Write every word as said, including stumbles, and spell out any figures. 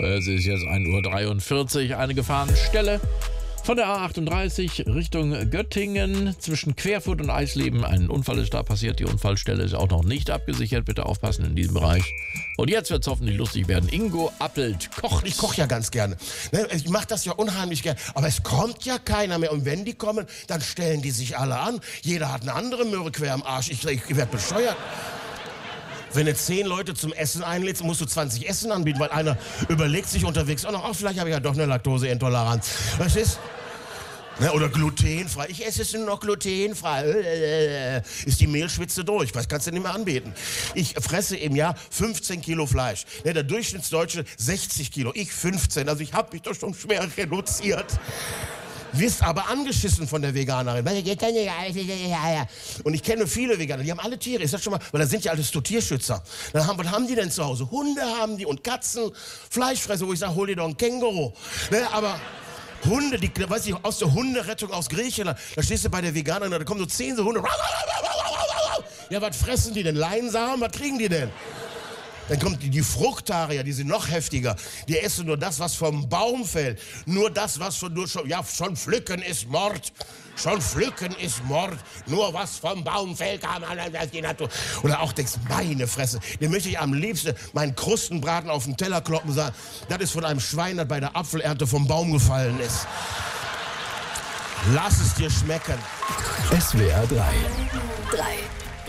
Es ist jetzt ein Uhr dreiundvierzig, eine Gefahrenstelle. Von der A achtunddreißig Richtung Göttingen zwischen Querfurt und Eisleben. Ein Unfall ist da passiert. Die Unfallstelle ist auch noch nicht abgesichert. Bitte aufpassen in diesem Bereich. Und jetzt wird es hoffentlich lustig werden. Ingo Appelt kocht. Ich koche ja ganz gerne. Ich mache das ja unheimlich gerne. Aber es kommt ja keiner mehr. Und wenn die kommen, dann stellen die sich alle an. Jeder hat eine andere Möhre quer am Arsch. Ich, ich werde bescheuert. Wenn du zehn Leute zum Essen einlädst, musst du zwanzig Essen anbieten, weil einer überlegt sich unterwegs auch noch, oh, vielleicht habe ich ja doch eine Laktoseintoleranz. Was ist? Ne, oder glutenfrei. Ich esse es nur noch glutenfrei. Ist die Mehlschwitze durch. Was kannst du nicht mehr anbieten? Ich fresse im Jahr fünfzehn Kilo Fleisch. Ne, der Durchschnittsdeutsche sechzig Kilo. Ich fünfzehn. Also ich habe mich doch schon schwer reduziert. Wirst aber angeschissen von der Veganerin. Und ich kenne viele Veganer, die haben alle Tiere. Ich sag schon mal, weil da sind ja alles so Tierschützer. Dann haben, was haben die denn zu Hause? Hunde haben die und Katzen, Fleischfresser, wo ich sage, hol dir doch ein Känguru. Ne, aber Hunde, die, weiß ich, aus der Hunderettung aus Griechenland, da stehst du bei der Veganerin, da kommen so zehn so Hunde. Ja, was fressen die denn? Leinsamen, was kriegen die denn? Dann kommt die, die Fruchtarier, die sind noch heftiger. Die essen nur das, was vom Baum fällt. Nur das, was von nur schon, ja, schon pflücken ist Mord. Schon pflücken ist Mord. Nur was vom Baum fällt, kann man die Natur. Oder auch denkst, meine Fresse, den möchte ich am liebsten meinen Krustenbraten auf den Teller kloppen und sagen, das ist von einem Schwein, das bei der Apfelernte vom Baum gefallen ist. Lass es dir schmecken. S W R drei. drei.